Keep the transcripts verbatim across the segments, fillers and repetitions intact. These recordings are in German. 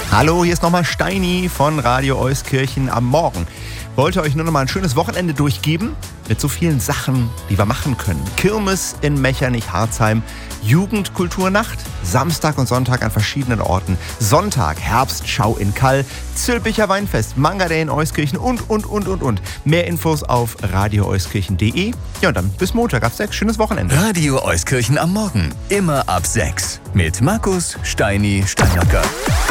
Hallo, hier ist nochmal Steini von Radio Euskirchen am Morgen. Wollte euch nur noch mal ein schönes Wochenende durchgeben mit so vielen Sachen, die wir machen können. Kirmes in Mechernich-Harzheim, Jugendkulturnacht, Samstag und Sonntag an verschiedenen Orten, Sonntag Herbstschau in Kall, Zülpicher Weinfest, Manga Day in Euskirchen und, und, und, und, und. Mehr Infos auf radio euskirchen punkt de. Ja, und dann bis Montag ab sechs. Schönes Wochenende. Radio Euskirchen am Morgen, immer ab sechs. Mit Markus Steini Steinacker.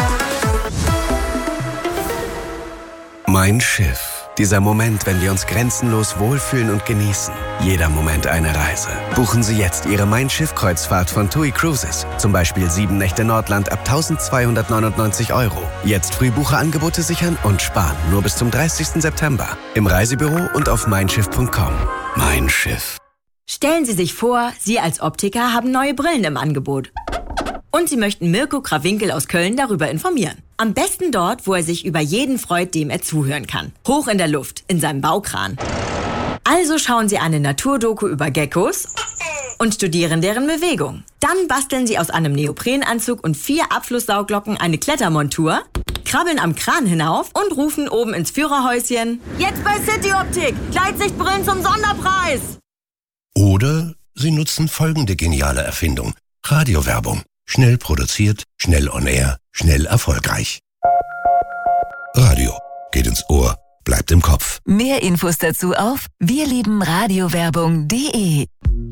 Mein Schiff. Dieser Moment, wenn wir uns grenzenlos wohlfühlen und genießen. Jeder Moment eine Reise. Buchen Sie jetzt Ihre Mein Schiff-Kreuzfahrt von TUI Cruises. Zum Beispiel sieben Nächte Nordland ab eintausendzweihundertneunundneunzig Euro. Jetzt Frühbucherangebote sichern und sparen. Nur bis zum dreißigsten September. Im Reisebüro und auf mein schiff punkt com. Mein Schiff. Stellen Sie sich vor, Sie als Optiker haben neue Brillen im Angebot. Und Sie möchten Mirko Krawinkel aus Köln darüber informieren. Am besten dort, wo er sich über jeden freut, dem er zuhören kann. Hoch in der Luft, in seinem Baukran. Also schauen Sie eine Naturdoku über Geckos und studieren deren Bewegung. Dann basteln Sie aus einem Neoprenanzug und vier Abflusssauglocken eine Klettermontur, krabbeln am Kran hinauf und rufen oben ins Führerhäuschen: Jetzt bei City Optik! Gleitsichtbrillen zum Sonderpreis! Oder Sie nutzen folgende geniale Erfindung. Radiowerbung. Schnell produziert, schnell on air, schnell erfolgreich. Radio. Geht ins Ohr, bleibt im Kopf. Mehr Infos dazu auf wir lieben radiowerbung punkt de.